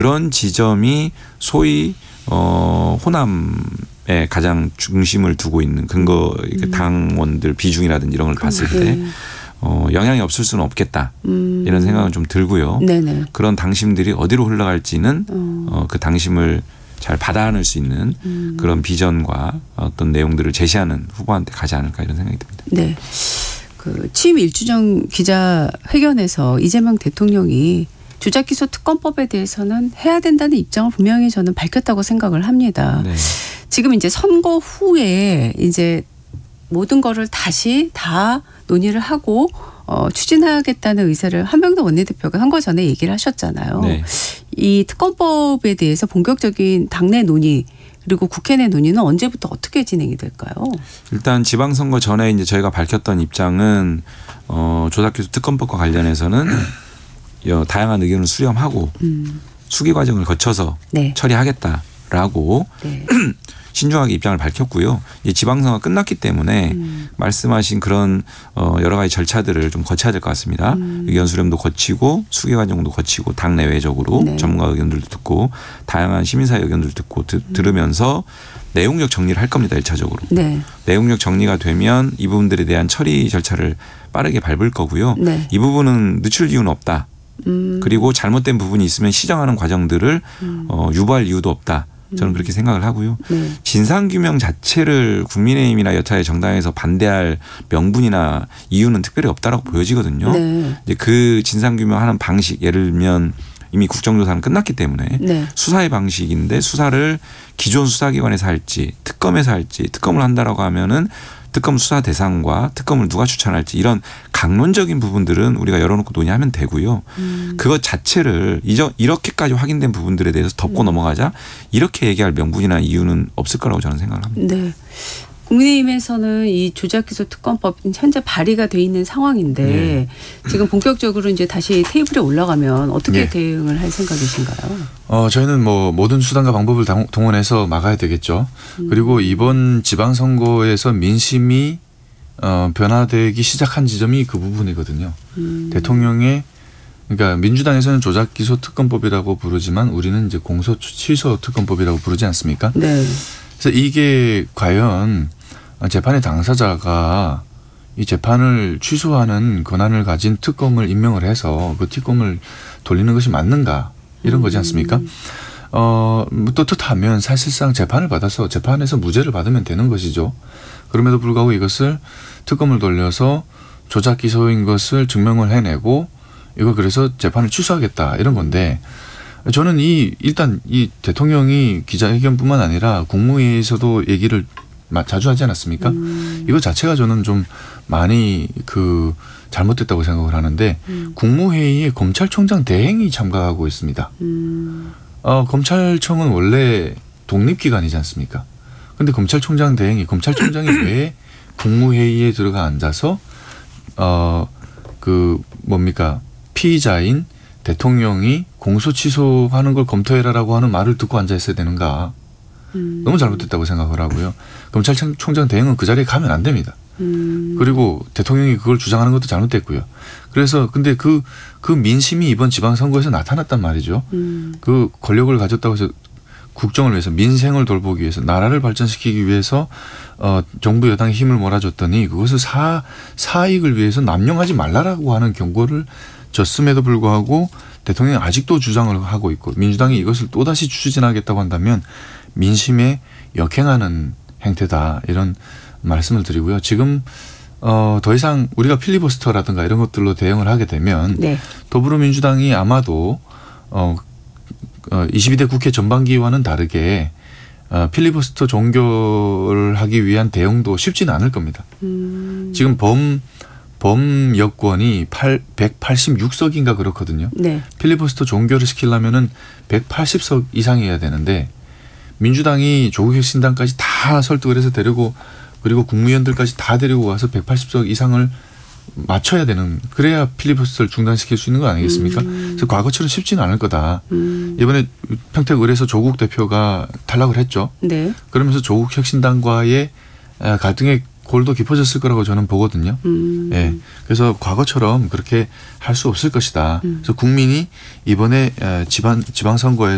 그런 지점이 소위 호남에 가장 중심을 두고 있는 근거 당원들 비중이라든지 이런 걸 봤을 때 영향이 없을 수는 없겠다 이런 생각은 좀 들고요. 네네. 그런 당심들이 어디로 흘러갈지는 그 당심을 잘 받아안을 수 있는 그런 비전과 어떤 내용들을 제시하는 후보한테 가지 않을까 이런 생각이 듭니다. 네. 그 취임 1주년 기자회견에서 이재명 대통령이 조작기소 특검법에 대해서는 해야 된다는 입장을 분명히 저는 밝혔다고 생각을 합니다. 네. 지금 이제 선거 후에 이제 모든 거를 다시 다 논의를 하고 추진하겠다는 의사를 한명도 원내대표가 선거 전에 얘기를 하셨잖아요. 네. 이 특검법에 대해서 본격적인 당내 논의 그리고 국회 내 논의는 언제부터 어떻게 진행이 될까요? 일단 지방선거 전에 이제 저희가 밝혔던 입장은 조작기소 특검법과 관련해서는 다양한 의견을 수렴하고 수기 과정을 거쳐서 네. 처리하겠다라고 네. 신중하게 입장을 밝혔고요. 이 지방선거가 끝났기 때문에 말씀하신 그런 여러 가지 절차들을 좀 거쳐야 될 것 같습니다. 의견 수렴도 거치고 수기 과정도 거치고 당내외적으로 네. 전문가 의견들도 듣고 다양한 시민사회 의견들도 듣고 들으면서 내용적 정리를 할 겁니다. 1차적으로. 네. 내용적 정리가 되면 이 부분들에 대한 처리 절차를 빠르게 밟을 거고요. 네. 이 부분은 늦출 이유는 없다. 그리고 잘못된 부분이 있으면 시정하는 과정들을 유보할 이유도 없다. 저는 그렇게 생각을 하고요. 네. 진상규명 자체를 국민의힘이나 여타의 정당에서 반대할 명분이나 이유는 특별히 없다라고 보여지거든요. 네. 이제 그 진상규명하는 방식 예를 들면 이미 국정조사는 끝났기 때문에 네. 수사의 방식인데 수사를 기존 수사기관에서 할지 특검에서 할지 특검을 한다라고 하면은 특검 수사 대상과 특검을 누가 추천할지 이런 강론적인 부분들은 우리가 열어놓고 논의하면 되고요. 그것 자체를 이렇게까지 확인된 부분들에 대해서 덮고 넘어가자 이렇게 얘기할 명분이나 이유는 없을 거라고 저는 생각을 합니다. 네. 국민의힘에서는 이 조작기소 특검법 현재 발의가 돼 있는 상황인데 네. 지금 본격적으로 이제 다시 테이블에 올라가면 어떻게 네. 대응을 할 생각이신가요? 저희는 뭐 모든 수단과 방법을 동원해서 막아야 되겠죠. 그리고 이번 지방선거에서 민심이 변화되기 시작한 지점이 그 부분이거든요. 대통령의 그러니까 민주당에서는 조작기소 특검법이라고 부르지만 우리는 이제 공소 취소 특검법이라고 부르지 않습니까? 네. 그래서 이게 과연 재판의 당사자가 이 재판을 취소하는 권한을 가진 특검을 임명을 해서 그 특검을 돌리는 것이 맞는가 이런 거지 않습니까? 또 뜻하면 사실상 재판을 받아서 재판에서 무죄를 받으면 되는 것이죠. 그럼에도 불구하고 이것을 특검을 돌려서 조작 기소인 것을 증명을 해내고 이거 그래서 재판을 취소하겠다 이런 건데 저는 일단 이 대통령이 기자회견뿐만 아니라 국무회의에서도 얘기를 자주 하지 않았습니까? 이거 자체가 저는 좀 많이 잘못됐다고 생각을 하는데 국무회의에 검찰총장 대행이 참가하고 있습니다. 검찰청은 원래 독립기관이지 않습니까? 근데 검찰총장 대행이 검찰총장이 왜 국무회의에 들어가 앉아서 피의자인 대통령이 공소 취소하는 걸 검토해라라고 하는 말을 듣고 앉아 있어야 되는가? 너무 잘못됐다고 생각을 하고요. 검찰총장 대행은 그 자리에 가면 안 됩니다. 그리고 대통령이 그걸 주장하는 것도 잘못됐고요. 그래서 근데 그 민심이 이번 지방선거에서 나타났단 말이죠. 그 권력을 가졌다고 해서 국정을 위해서 민생을 돌보기 위해서 나라를 발전시키기 위해서 정부 여당이 힘을 몰아줬더니 그것을 사익을 위해서 남용하지 말라라고 하는 경고를 줬음에도 불구하고 대통령이 아직도 주장을 하고 있고 민주당이 이것을 또다시 추진하겠다고 한다면 민심에 역행하는 행태다 이런 말씀을 드리고요. 지금 더 이상 우리가 필리버스터라든가 이런 것들로 대응을 하게 되면 네. 더불어민주당이 아마도 22대 국회 전반기와는 다르게 필리버스터 종결을 하기 위한 대응도 쉽지는 않을 겁니다. 지금 범 여권이 186석인가 그렇거든요. 네. 필리버스터 종결을 시키려면은 180석 이상이어야 되는데 민주당이 조국혁신당까지 다 설득을 해서 데리고 그리고 국무위원들까지 다 데리고 와서 180석 이상을 맞춰야 되는 그래야 필리버스터를 중단시킬 수 있는 거 아니겠습니까? 그래서 과거처럼 쉽지는 않을 거다. 이번에 평택을에서 조국 대표가 탈락을 했죠. 네. 그러면서 조국혁신당과의 갈등의 골도 깊어졌을 거라고 저는 보거든요. 예. 그래서 과거처럼 그렇게 할 수 없을 것이다. 그래서 국민이 이번에 지방선거에서